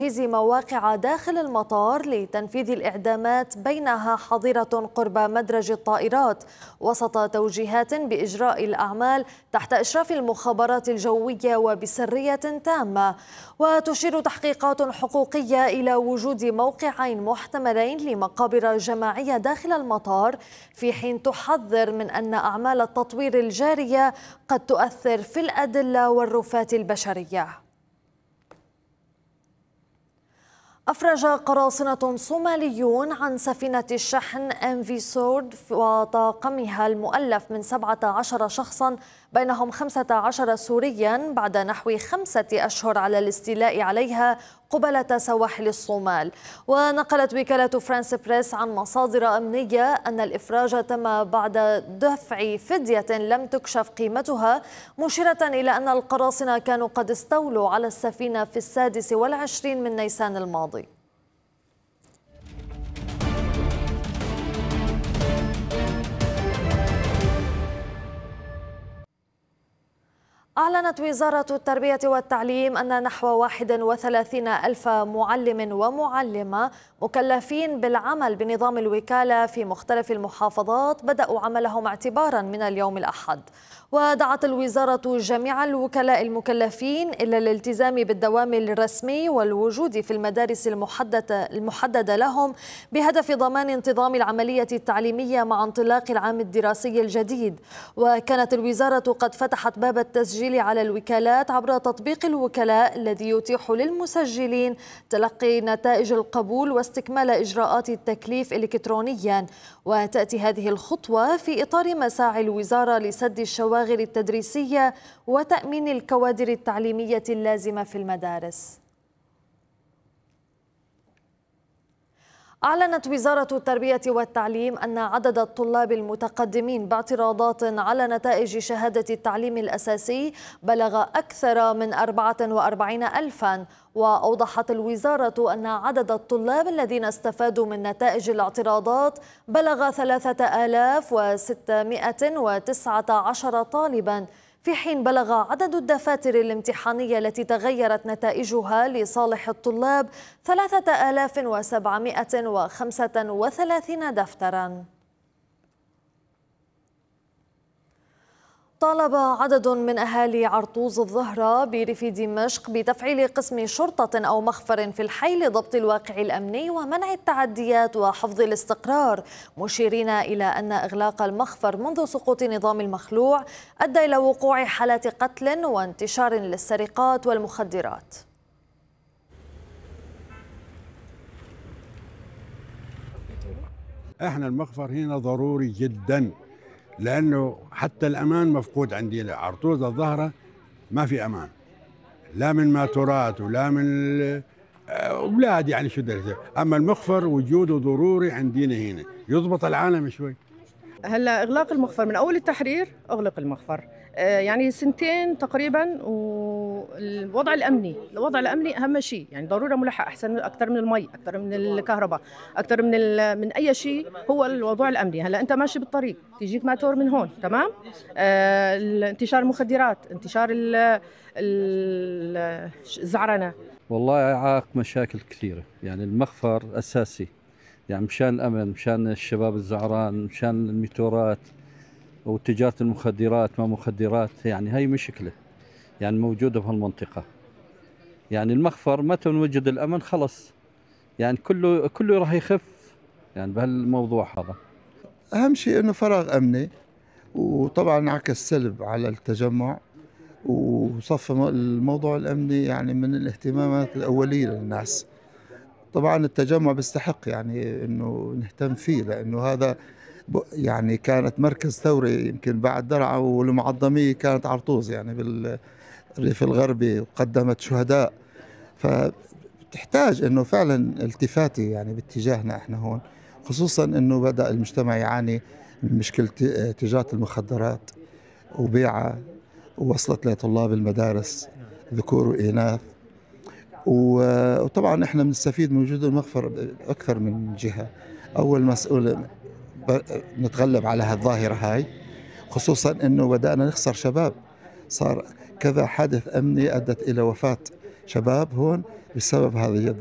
تجهيز مواقع داخل المطار لتنفيذ الإعدامات بينها حظيرة قرب مدرج الطائرات، وسط توجيهات بإجراء الأعمال تحت إشراف المخابرات الجوية وبسرية تامة. وتشير تحقيقات حقوقية إلى وجود موقعين محتملين لمقابر جماعية داخل المطار، في حين تحذر من أن أعمال التطوير الجارية قد تؤثر في الأدلة والرفات البشرية. أفرج قراصنة صوماليون عن سفينة الشحن MV سورد وطاقمها المؤلف من 17 شخصا بينهم 15 سوريا بعد نحو 5 أشهر على الاستيلاء عليها قبالة سواحل الصومال. ونقلت وكالة فرانس بريس عن مصادر أمنية أن الإفراج تم بعد دفع فدية لم تكشف قيمتها، مشيرة إلى أن القراصنة كانوا قد استولوا على السفينة في 26 من نيسان الماضي. أعلنت وزارة التربية والتعليم أن نحو 31 ألف معلم ومعلمة مكلفين بالعمل بنظام الوكالة في مختلف المحافظات بدأوا عملهم اعتبارا من اليوم الأحد. ودعت الوزارة جميع الوكلاء المكلفين إلى الالتزام بالدوام الرسمي والوجود في المدارس المحددة لهم بهدف ضمان انتظام العملية التعليمية مع انطلاق العام الدراسي الجديد. وكانت الوزارة قد فتحت باب التسجيل على الوكالات عبر تطبيق الوكلاء الذي يتيح للمسجلين تلقي نتائج القبول واستكمال إجراءات التكليف إلكترونيا. وتأتي هذه الخطوة في إطار مساعي الوزارة لسد الشواغل التدريسية وتأمين الكوادر التعليمية اللازمة في المدارس. أعلنت وزارة التربية والتعليم أن عدد الطلاب المتقدمين باعتراضات على نتائج شهادة التعليم الأساسي بلغ أكثر من 44 ألفاً. وأوضحت الوزارة أن عدد الطلاب الذين استفادوا من نتائج الاعتراضات بلغ 3619 طالباً، في حين بلغ عدد الدفاتر الامتحانية التي تغيرت نتائجها لصالح الطلاب 3735 دفتراً. طالب عدد من أهالي عرطوز الظهرة بريف دمشق بتفعيل قسم شرطة أو مخفر في الحي لضبط الواقع الأمني ومنع التعديات وحفظ الاستقرار، مشيرين إلى أن إغلاق المخفر منذ سقوط نظام المخلوع أدى إلى وقوع حالات قتل وانتشار للسرقات والمخدرات. احنا المخفر هنا ضروري جدا، لأنه حتى الأمان مفقود عندنا. عرطوز الظهرة ما في أمان، لا من ماتورات ولا من أولاد، يعني شو درجة. أما المخفر وجوده ضروري عندنا هنا، يضبط العالم شوي. هلا اغلاق المخفر من اول التحرير اغلق المخفر، يعني سنتين تقريبا. والوضع الامني اهم شيء، يعني ضروره ملحق احسن اكثر من المي، اكثر من الكهرباء، اكثر من اي شيء. هو الوضع الامني. هلا انت ماشي بالطريق تيجيك ماتور من هون، تمام. انتشار المخدرات، انتشار الزعرنه. والله يعاق مشاكل كثيره، يعني المخفر اساسي، يعني مشان الأمن، مشان الشباب الزعران، مشان الميتورات وتجارة المخدرات ما مخدرات. يعني هاي مشكلة يعني موجودة في المنطقة. يعني المخفر متى نوجد الأمن خلص، يعني كله راح يخف يعني بهالموضوع هذا. أهم شيء إنه فراغ أمني، وطبعا انعكس سلب على التجمع، وصف الموضوع الأمني يعني من الاهتمامات الأولية للناس. طبعا التجمع بيستحق يعني انه نهتم فيه، لانه هذا يعني كانت مركز ثوري، يمكن بعد درعا والمعظمية كانت عرطوز يعني بالريف الغربي، وقدمت شهداء. فتحتاج انه فعلا التفاتة يعني باتجاهنا احنا هون، خصوصا انه بدأ المجتمع يعاني من مشكلة تجارة المخدرات وبيعها، ووصلت لطلاب المدارس ذكور وإناث. وطبعا احنا بنستفيد من وجود المخفر اكثر من جهه. اول مسؤول نتغلب على هالظاهره هاي، خصوصا انه بدانا نخسر شباب. صار كذا حادث امني ادت الى وفاه شباب هون بسبب هذه